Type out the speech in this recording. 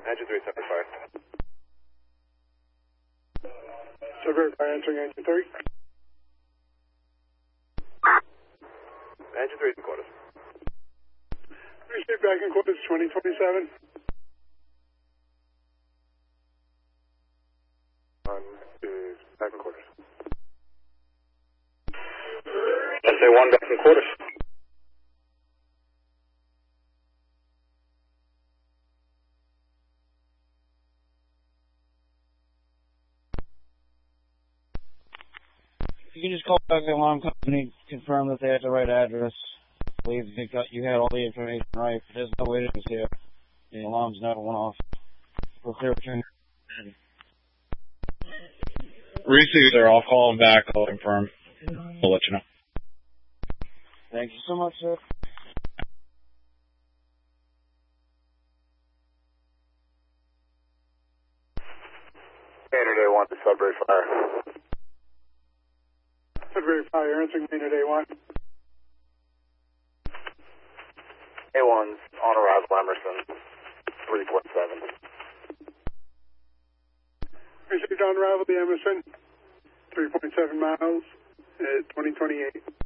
Engine 3, Sudbury Fire. Sudbury Fire answering engine 3. Engine 3 in quarters. Receive back in quarters 2027. On to back in quarters. SA1 back in quarters. You can just call back the alarm company, confirm that they had the right address. I believe you had all the information right. There's no witnesses here. The alarm's never went off. We're clear return. Receive, they're all calling back. I'll confirm. I'll let you know. Thank you so much, sir. Maynard A1 to Sudbury Fire. Sudbury Fire answering Maynard A1. A1's on arrival Emerson 3.7. Received on arrival the Emerson 3.7 miles at 2028.